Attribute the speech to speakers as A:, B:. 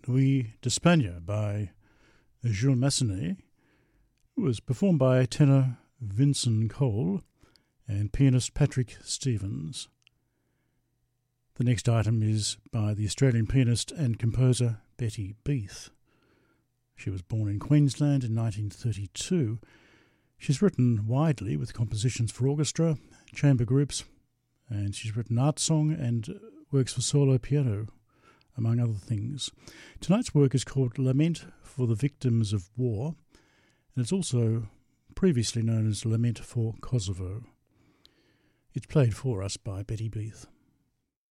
A: Nuit d'Espagne by Jules Massenet. It was performed by tenor Vincent Cole and pianist Patrick Stevens. The next item is by the Australian pianist and composer Betty Beath. She was born in Queensland in 1932. She's written widely with compositions for orchestra, chamber groups, and she's written art song and works for solo piano, among other things. Tonight's work is called Lament for the Victims of War, and it's also previously known as Lament for Kosovo. It's played for us by Betty Beath.